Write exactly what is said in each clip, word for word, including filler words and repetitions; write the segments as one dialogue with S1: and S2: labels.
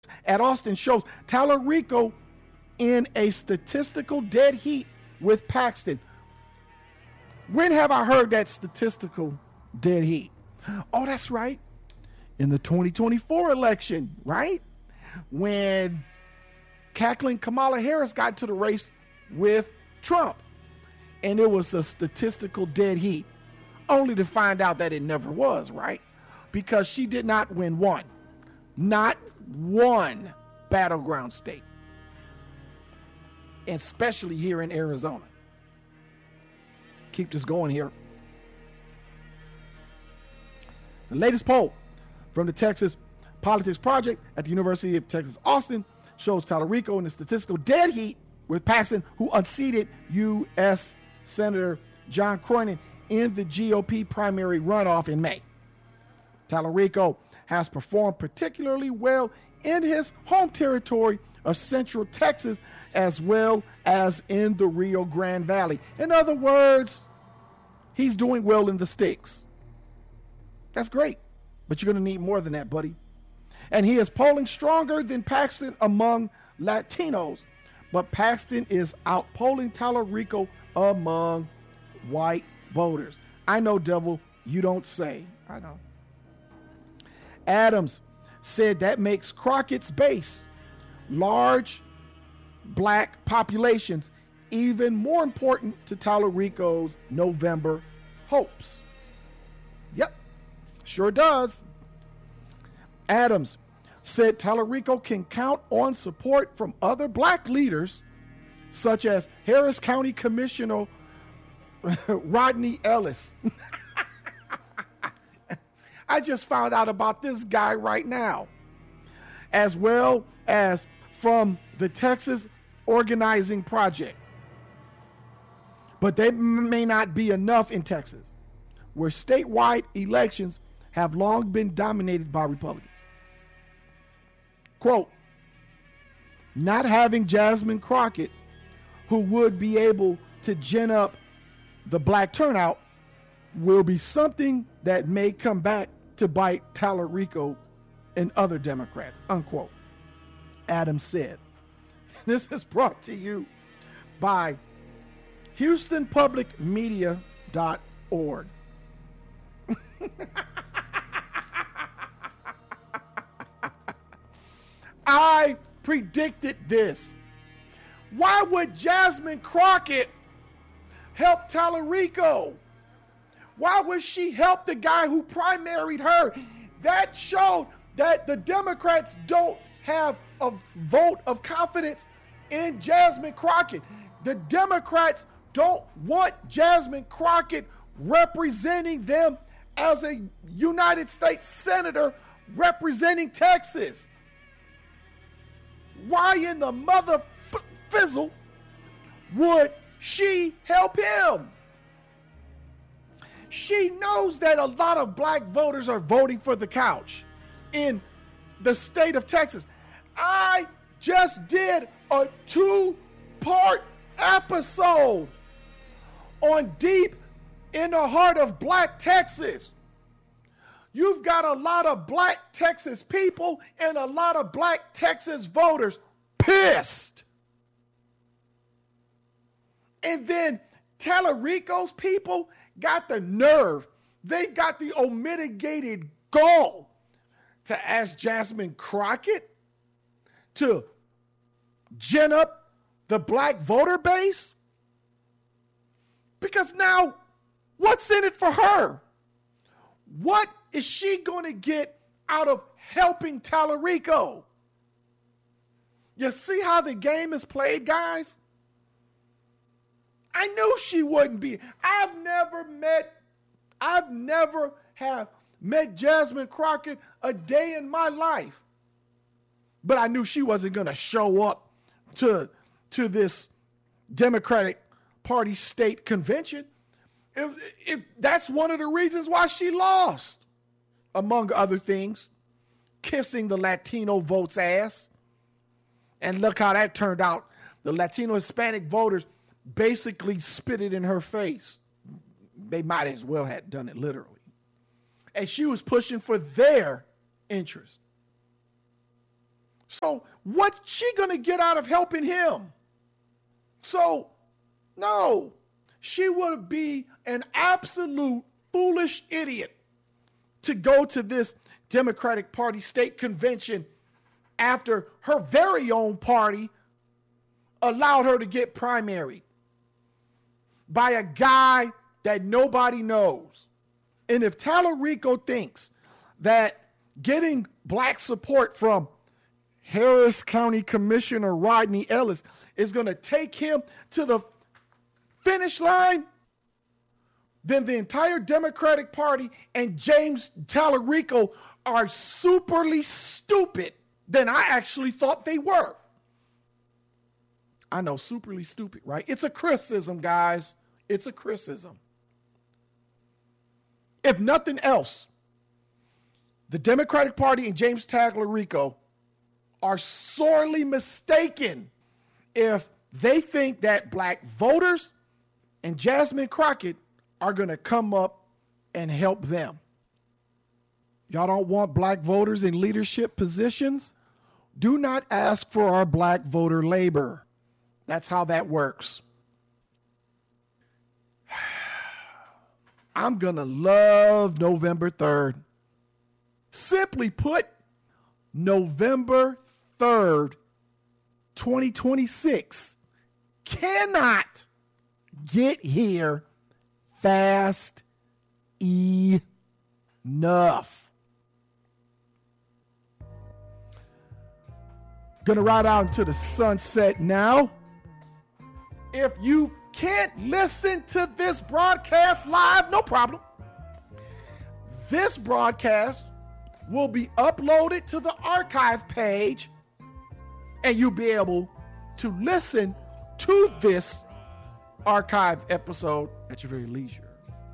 S1: at Austin shows Tallarico in a statistical dead heat with Paxton. When have I heard that statistical dead heat? Oh, that's right. In the twenty twenty-four election, right? When cackling Kamala Harris got into the race with Trump. And it was a statistical dead heat. Only to find out that it never was, right? Because she did not win one. Not one battleground state. Especially here in Arizona. Keep this going here. The latest poll from the Texas Politics Project at the University of Texas Austin shows Tallarico in the statistical dead heat with Paxton, who unseated U S Senator John Cronin in the G O P primary runoff in May. Tallarico has performed particularly well in his home territory of Central Texas, as well as in the Rio Grande Valley. In other words, he's doing well in the sticks. That's great, but you're going to need more than that, buddy. And he is polling stronger than Paxton among Latinos, but Paxton is outpolling Tallarico among white voters. I know, devil, you don't say. I know. Adams said that makes Crockett's base, large black populations, even more important to Tallarico's November hopes. Yep, sure does. Adams said Tallarico can count on support from other black leaders, such as Harris County Commissioner Rodney Ellis. I just found out about this guy right now, as well as from the Texas Organizing Project. But they may not be enough in Texas, where statewide elections have long been dominated by Republicans. Quote, not having Jasmine Crockett, who would be able to gin up the black turnout, will be something that may come back to bite Tallarico and other Democrats, unquote. Adams said. This is brought to you by Houston Public Media dot org. I predicted this. Why would Jasmine Crockett help Tallarico? Why would she help the guy who primaried her? That showed that the Democrats don't have a vote of confidence in Jasmine Crockett. The Democrats don't want Jasmine Crockett representing them as a United States Senator representing Texas. Why in the mother f- fizzle would she help him? She knows that a lot of black voters are voting for the couch in the state of Texas. I just did a two-part episode on deep in the heart of black Texas. You've got a lot of black Texas people and a lot of black Texas voters pissed. And then Tallarico's people got the nerve, they got the unmitigated gall to ask Jasmine Crockett to gin up the black voter base? Because now, what's in it for her? What is she going to get out of helping Tallarico? You see how the game is played, guys? I knew she wouldn't be. I've never met, I've never have met Jasmine Crockett a day in my life. But I knew she wasn't going to show up to, to this Democratic Party state convention. If, if that's one of the reasons why she lost, among other things, kissing the Latino votes' ass. And look how that turned out. The Latino Hispanic voters basically spit it in her face. They might as well have done it literally. And she was pushing for their interest. So what's she going to get out of helping him? So, no, she would be an absolute foolish idiot to go to this Democratic Party state convention after her very own party allowed her to get primaried by a guy that nobody knows. And if Tallarico thinks that getting black support from Harris County Commissioner Rodney Ellis is going to take him to the finish line, then the entire Democratic Party and James Tallarico are superly stupid than I actually thought they were. I know, superly stupid, right? It's a criticism, guys. It's a criticism. If nothing else, the Democratic Party and James Tallarico are sorely mistaken if they think that black voters and Jasmine Crockett are going to come up and help them. Y'all don't want black voters in leadership positions? Do not ask for our black voter labor. That's how that works. I'm going to love November third. Simply put, November third, twenty twenty-six cannot get here fast enough. Gonna ride out into the sunset now. If you can't listen to this broadcast live, no problem. This broadcast will be uploaded to the archive page, and you'll be able to listen to this archive episode at your very leisure.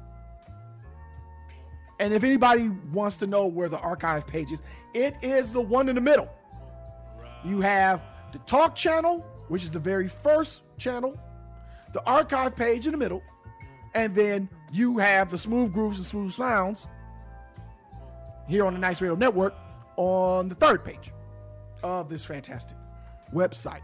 S1: And if anybody wants to know where the archive page is, it is the one in the middle. You have the talk channel, which is the very first channel, the archive page in the middle, and then you have the smooth grooves and smooth sounds here on the Nice Radio Network on the third page of this fantastic website.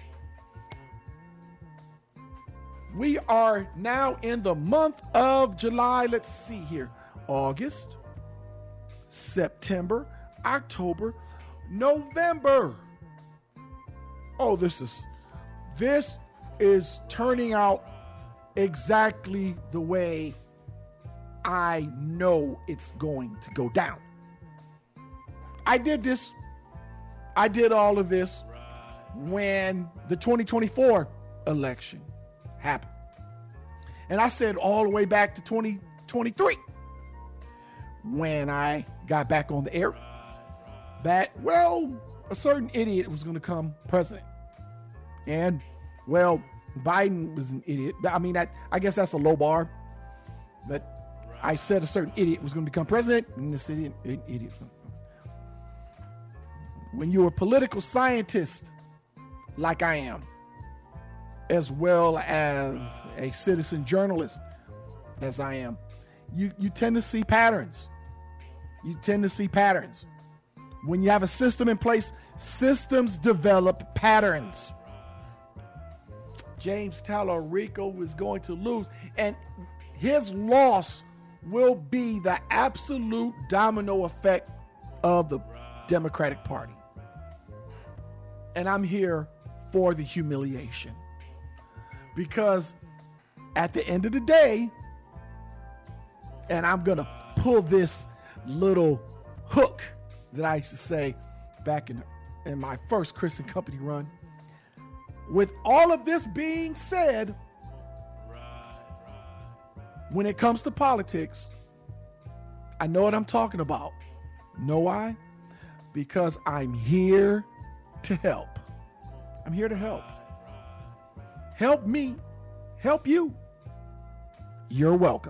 S1: We are now in the month of July. Let's see here. August, September, October, November. Oh, this is, this is turning out exactly the way I know it's going to go down. I did this, I did all of this when the twenty twenty-four election happened. And I said all the way back to twenty twenty-three, when I got back on the air, that, well, a certain idiot was going to come president. And, well, Biden was an idiot. I mean, I, I guess that's a low bar. But I said a certain idiot was going to become president, and this idiot, idiot. When you're a political scientist, like I am, as well as a citizen journalist, as I am, you, you tend to see patterns. You tend to see patterns. When you have a system in place, systems develop patterns. James Tallarico is going to lose, and his loss will be the absolute domino effect of the Democratic Party. And I'm here for the humiliation, because at the end of the day, and I'm going to pull this little hook that I used to say back in, in my first Chris and Company run. With all of this being said, when it comes to politics, I know what I'm talking about. Know why? Because I'm here to help. I'm here to help. Help me. Help you. You're welcome.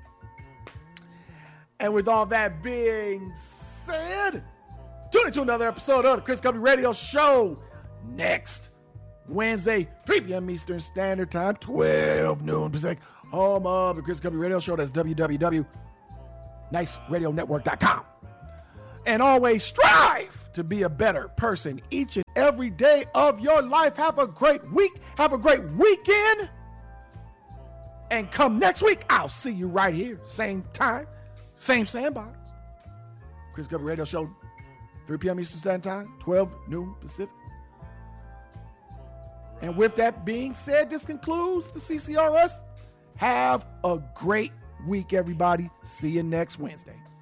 S1: And with all that being said, tune into another episode of the Chris Company Radio Show next Wednesday, three p.m. Eastern Standard Time, twelve noon Pacific, home of the Chris Company Radio Show. That's w w w dot nice radio network dot com. And always strive to be a better person each and every day of your life. Have a great week. Have a great weekend. And come next week, I'll see you right here. Same time, same sandbox. Chris Guthrie Radio Show, three p.m. Eastern Standard Time, twelve noon Pacific. And with that being said, this concludes the C C R S. Have a great week, everybody. See you next Wednesday.